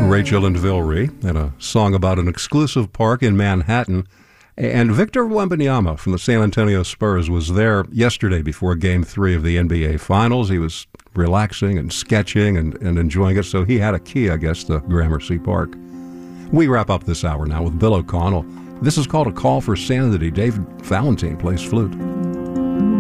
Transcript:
Rachel and Vilry, and a song about an exclusive park in Manhattan. And Victor Wembanyama from the San Antonio Spurs was there yesterday before Game 3 of the NBA Finals. He was relaxing and sketching and enjoying it, so he had a key, I guess, to Gramercy Park. We wrap up this hour now with Bill O'Connell. This is called A Call for Sanity. Dave Valentine plays flute.